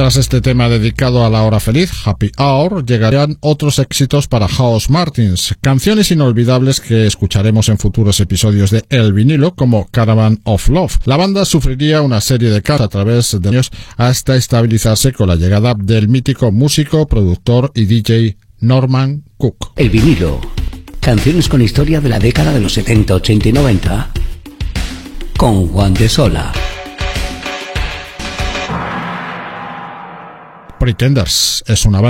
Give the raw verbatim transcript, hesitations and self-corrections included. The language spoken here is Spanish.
Tras este tema dedicado a la hora feliz, Happy Hour, llegarían otros éxitos para House Martins, canciones inolvidables que escucharemos en futuros episodios de El Vinilo, como Caravan of Love. La banda sufriría una serie de cambios a través de años hasta estabilizarse con la llegada del mítico músico, productor y D J Norman Cook. El Vinilo. Canciones con historia de la década de los setenta, ochenta y noventa. Con Juan de Sola. Pretenders es una banda